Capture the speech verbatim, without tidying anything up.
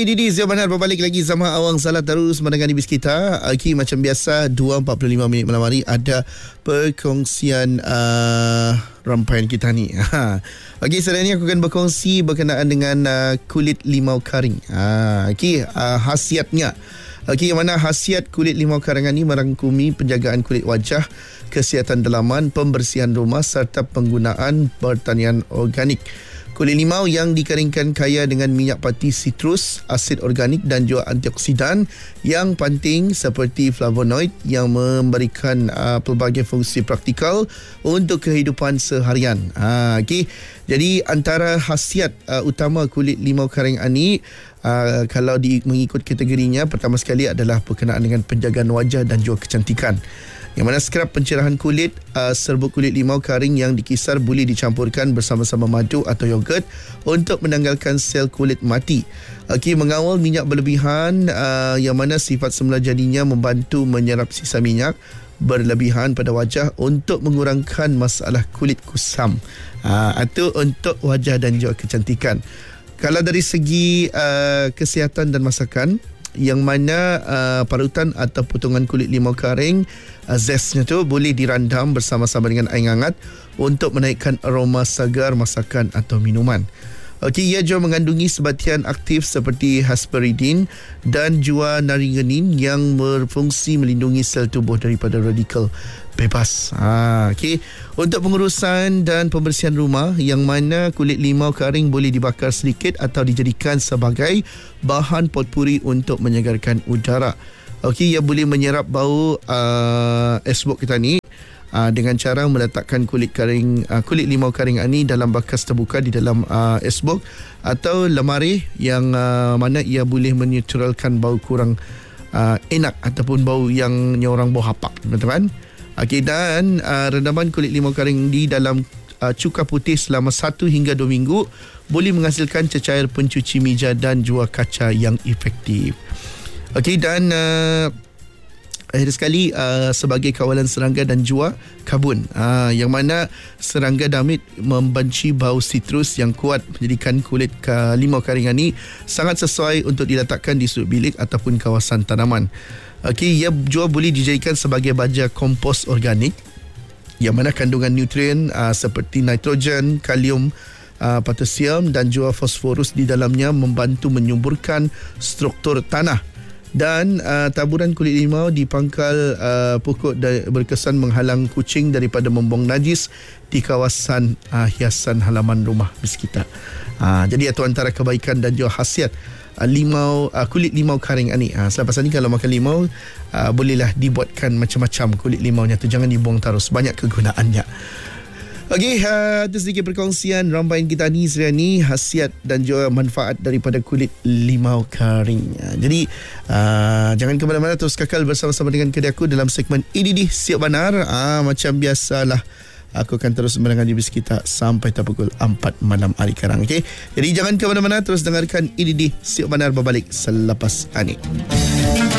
Ini di Siap Benar berbalik lagi sama Awang Salah terus mendengar di bis kita. Okay, macam biasa dua empat puluh lima minit malam hari ada perkongsian uh, rampaian kita ni. Okey, sekarang ni aku akan berkongsi berkenaan dengan uh, kulit limau karing. Uh, Okey, uh, khasiatnya. Okey, yang mana khasiat kulit limau karing ni merangkumi penjagaan kulit wajah, kesihatan dalaman, pembersihan rumah serta penggunaan pertanian organik. Kulit limau yang dikeringkan kaya dengan minyak pati sitrus, asid organik dan juga antioksidan yang penting seperti flavonoid yang memberikan uh, pelbagai fungsi praktikal untuk kehidupan seharian. Ha, okay. Jadi antara khasiat uh, utama kulit limau karing ini, uh, kalau di, mengikut kategorinya, pertama sekali adalah berkenaan dengan penjagaan wajah dan juga kecantikan. Yang mana skrap pencerahan kulit, uh, serbuk kulit limau karing yang dikisar boleh dicampurkan bersama-sama madu atau yogurt untuk menanggalkan sel kulit mati. Okey, mengawal minyak berlebihan, uh, yang mana sifat semula jadinya membantu menyerap sisa minyak berlebihan pada wajah untuk mengurangkan masalah kulit kusam. Uh, itu untuk wajah dan juga kecantikan. Kalau dari segi uh, kesihatan dan masakan, yang mana uh, parutan atau potongan kulit limau karing, uh, zestnya tu boleh dirandam bersama-sama dengan air hangat untuk menaikkan aroma segar masakan atau minuman. Okey, ia juga mengandungi sebatian aktif seperti hesperidin dan juga naringenin yang berfungsi melindungi sel tubuh daripada radikal bebas. Ha, okey. Untuk pengurusan dan pembersihan rumah, yang mana kulit limau karing boleh dibakar sedikit atau dijadikan sebagai bahan potpuri untuk menyegarkan udara. Okey, ia boleh menyerap bau uh, esbok kita ni uh, dengan cara meletakkan kulit karing uh, kulit limau karing ini dalam bakas terbuka di dalam uh, esbok atau lemari yang uh, mana ia boleh menetralkan bau kurang uh, enak ataupun bau yang nyorang bau hapak, teman-teman. Okey, dan uh, rendaman kulit limau karing di dalam uh, cuka putih selama satu hingga dua minggu boleh menghasilkan cecair pencuci meja dan juga kaca yang efektif. Okey, dan uh, akhir sekali uh, sebagai kawalan serangga dan juga kabun, uh, yang mana serangga damit membenci bau sitrus yang kuat, menjadikan kulit uh, limau karing ini sangat sesuai untuk diletakkan di sudut bilik ataupun kawasan tanaman. Okey, ia juga boleh dijadikan sebagai baja kompos organik yang mana kandungan nutrien uh, seperti nitrogen, kalium, uh, potasium dan juga fosforus di dalamnya membantu menyuburkan struktur tanah. Dan uh, taburan kulit limau di pangkal uh, pokok da- berkesan menghalang kucing daripada membuang najis di kawasan uh, hiasan halaman rumah bis kita. Uh, jadi itu antara kebaikan dan juga khasiat Uh, limau uh, kulit limau karing ni. Uh, selepas ni kalau makan limau, uh, bolehlah dibuatkan macam-macam kulit limaunya tu, jangan dibuang terus, banyak kegunaannya. Okey, uh, itu sedikit perkongsian rampaian kita ni sekarang ni, khasiat dan juga manfaat daripada kulit limau karing. Uh, jadi uh, jangan ke mana-mana, terus kekal bersama-sama dengan kedai aku dalam segmen Ini Di Siap Benar. Uh, macam biasalah, aku akan terus mendengar di bis kita sampai pukul empat malam hari sekarang. Okay? Jadi jangan ke mana-mana, terus dengarkan Ini Di Siap Benar berbalik selepas ini.